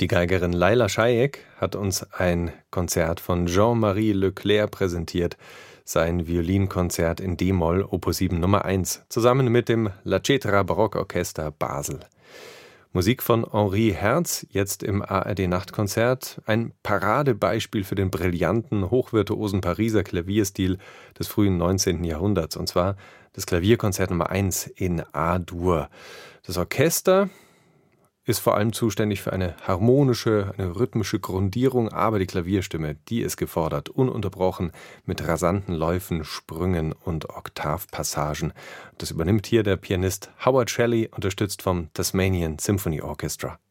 Die Geigerin Laila Shaik hat uns ein Konzert von Jean-Marie Leclerc präsentiert, sein Violinkonzert in d-Moll Opus 7 Nummer 1, zusammen mit dem La Cetra Barockorchester Basel. Musik von Henri Herz, jetzt im ARD-Nachtkonzert, ein Paradebeispiel für den brillanten, hochvirtuosen Pariser Klavierstil des frühen 19. Jahrhunderts, und zwar das Klavierkonzert Nummer 1 in A-Dur. Das Orchester ist vor allem zuständig für eine harmonische, eine rhythmische Grundierung, aber die Klavierstimme, die ist gefordert, ununterbrochen mit rasanten Läufen, Sprüngen und Oktavpassagen. Das übernimmt hier der Pianist Howard Shelley, unterstützt vom Tasmanian Symphony Orchestra.